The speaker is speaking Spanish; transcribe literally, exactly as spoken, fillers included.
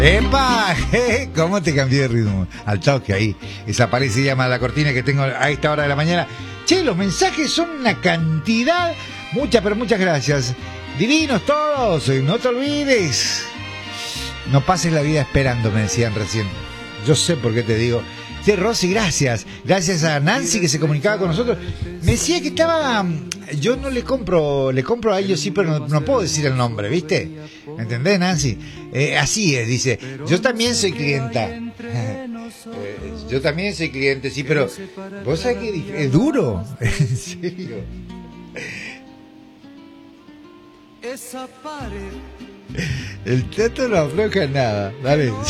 ¡Epa! ¿Cómo te cambié de ritmo? Al toque ahí. Esa pared se llama la cortina que tengo a esta hora de la mañana. Che, los mensajes son una cantidad. Muchas, pero muchas gracias. Divinos todos. No te olvides. No pases la vida esperando, me decían recién. Yo sé por qué te digo. Sí, Rosy, gracias. Gracias a Nancy que se comunicaba con nosotros. Me decía que estaba... Yo no le compro, le compro a ellos sí, pero no, no puedo decir el nombre, ¿viste? ¿Me entendés, Nancy? Eh, así es, dice. Yo también soy clienta. eh, yo también soy cliente, sí, pero... ¿Vos sabés que es duro? En serio. El Tato no afloja nada. Dale.